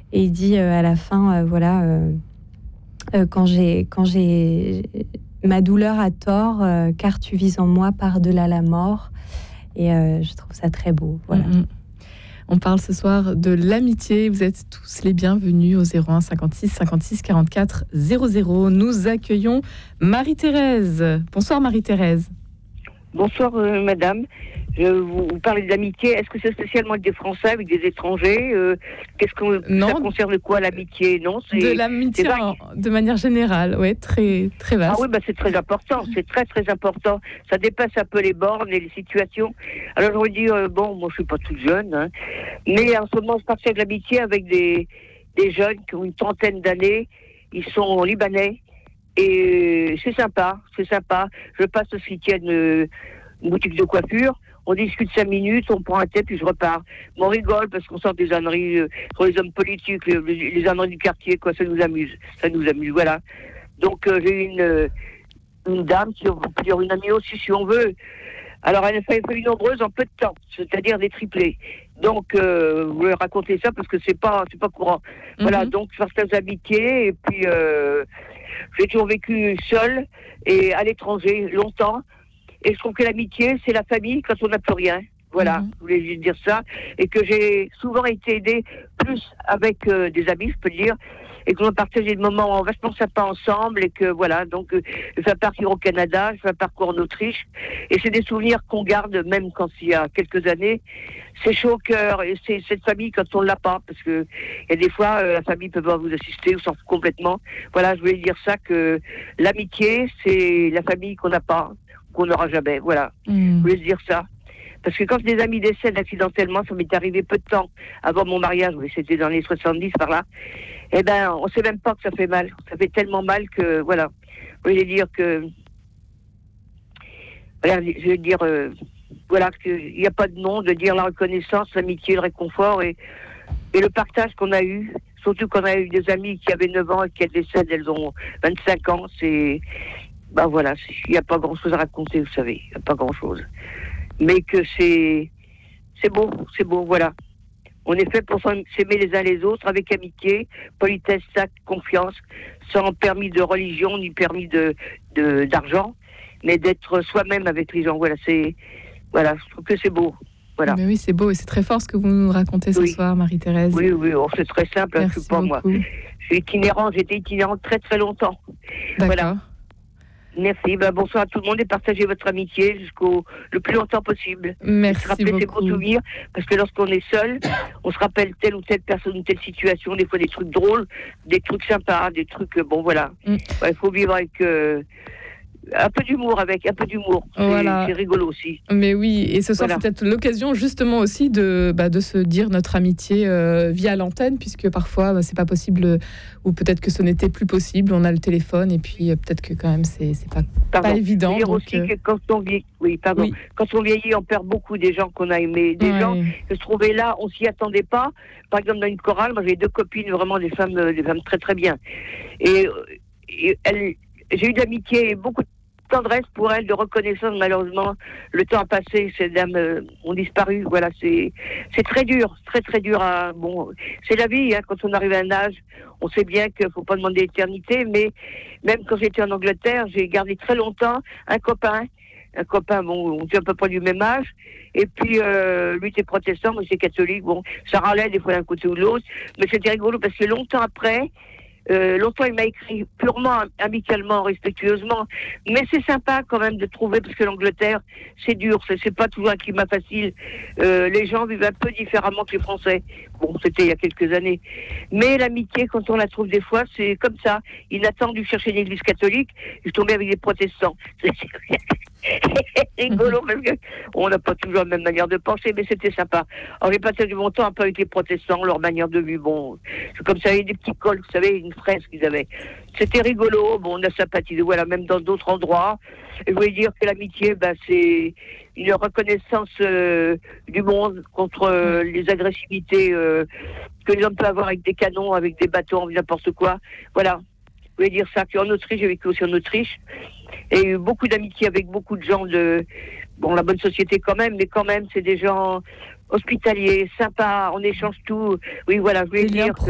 Et il dit à la fin, quand j'ai ma douleur a tort, car tu vis en moi par-delà la mort. Et je trouve ça très beau. Voilà. On parle ce soir de l'amitié. Vous êtes tous les bienvenus au 01 56 56 44 00. Nous accueillons Marie-Thérèse. Bonsoir Marie-Thérèse. Bonsoir madame. Je vous parle d'amitié. Est-ce que c'est spécialement avec des Français, avec des étrangers ça concerne quoi l'amitié? Non, c'est de l'amitié de manière générale, ouais, très très vaste. Ah oui, c'est très important. C'est très très important. Ça dépasse un peu les bornes et les situations. Alors j'aurais dit moi je suis pas toute jeune, hein, mais en ce moment je partage de l'amitié avec des jeunes qui ont une trentaine d'années. Ils sont libanais. Et c'est sympa. Je passe ce week-end une boutique de coiffure, on discute 5 minutes, on prend un thé, puis je repars. Mais on rigole parce qu'on sort des âneries sur les hommes politiques, les âneries du quartier, quoi, ça nous amuse, voilà. Donc j'ai une dame, on peut dire une amie aussi si on veut. Alors elle a fait une nombreuse en peu de temps, c'est-à-dire des triplés. Donc je voulais raconter ça parce que c'est pas courant. Voilà, donc je partage l'amitié et puis j'ai toujours vécu seule et à l'étranger longtemps. Et je trouve que l'amitié, c'est la famille quand on n'a plus rien. Voilà, je voulais juste dire ça. Et que j'ai souvent été aidée plus avec des amis, je peux le dire. Et qu'on a partagé des moments vachement sympas ensemble. Et que voilà, donc je vais partir au Canada, je vais partir en Autriche. Et c'est des souvenirs qu'on garde même quand il y a quelques années. C'est chaud au cœur. Et c'est cette famille quand on ne l'a pas. Parce que il y a des fois, la famille peut pas vous assister ou s'en fout complètement. Voilà, je voulais dire ça, que l'amitié, c'est la famille qu'on n'a pas, qu'on n'aura jamais. Voilà, je voulais dire ça. Parce que quand des amis décèdent accidentellement, ça m'est arrivé peu de temps avant mon mariage, oui, c'était dans les 70 par là, eh ben, on sait même pas que ça fait mal. Ça fait tellement mal que, voilà. Je voulais dire que, voilà, je veux dire, voilà, qu'il n'y a pas de nom, de dire la reconnaissance, l'amitié, le réconfort et le partage qu'on a eu. Surtout qu'on a eu des amis qui avaient 9 ans et qui décèdent, elles ont 25 ans, c'est, voilà, il n'y a pas grand chose à raconter, vous savez, il n'y a pas grand chose. Mais que c'est beau, voilà. On est fait pour s'aimer les uns les autres avec amitié, politesse, tact, confiance, sans permis de religion ni permis d'argent, mais d'être soi-même avec les gens. Voilà, je trouve que c'est beau. Voilà. Mais oui, c'est beau et c'est très fort ce que vous nous racontez ce soir, Marie-Thérèse. Oui, c'est très simple. Merci, je suis pas moi. J'étais itinérante très très longtemps. D'accord. Voilà. Merci, bonsoir à tout le monde et partagez votre amitié le plus longtemps possible. Merci se rappeler beaucoup. ces beaux souvenirs, parce que lorsqu'on est seul, on se rappelle telle ou telle personne ou telle situation, des fois des trucs drôles, des trucs sympas, des trucs, voilà. Il faut vivre avec un peu d'humour, Voilà. C'est rigolo aussi. Mais oui, et ce soir, c'est peut-être l'occasion justement aussi de se dire notre amitié via l'antenne, puisque parfois c'est pas possible, ou peut-être que ce n'était plus possible. On a le téléphone, et puis peut-être que quand même c'est pas évident. Dire aussi que quand on vieillit, quand on vieillit, on perd beaucoup des gens qu'on a aimés, des gens que se trouvaient là, on s'y attendait pas. Par exemple, dans une chorale, moi j'ai 2 copines, vraiment des femmes très très bien, et j'ai eu d'amitié et beaucoup de tendresse pour elles, de reconnaissance. Malheureusement, le temps a passé, ces dames ont disparu. Voilà, c'est très dur, très très dur. C'est la vie, hein, quand on arrive à un âge, on sait bien qu'il faut pas demander l'éternité, mais même quand j'étais en Angleterre, j'ai gardé très longtemps un copain, on était à peu près du même âge, et puis lui était protestant, moi j'étais catholique, ça râlait des fois d'un côté ou de l'autre, mais c'était rigolo parce que longtemps après, il m'a écrit purement amicalement, respectueusement, mais c'est sympa quand même de trouver, parce que l'Angleterre c'est dur, c'est pas toujours un climat facile, les gens vivent un peu différemment que les Français, c'était il y a quelques années, mais l'amitié quand on la trouve des fois c'est comme ça, inattendu. Chercher une église catholique, je tombais avec des protestants, c'est rigolo parce que on n'a pas toujours la même manière de penser, mais c'était sympa. Alors j'ai passé du bon temps un peu avec les protestants, leur manière de vivre, c'est comme ça, il y avait des petits cols, vous savez, une fraise qu'ils avaient. C'était rigolo, on a sympathisé, voilà, même dans d'autres endroits. Et je voulais dire que l'amitié, c'est une reconnaissance du monde contre les agressivités que les hommes peuvent avoir avec des canons, avec des bateaux, n'importe quoi. Voilà. Je voulais dire ça. Puis en Autriche, j'ai vécu aussi en Autriche. Et eu beaucoup d'amitié avec beaucoup de gens de la bonne société quand même, mais quand même, c'est des gens hospitaliers, sympas, on échange tout. Oui, voilà, je voulais dire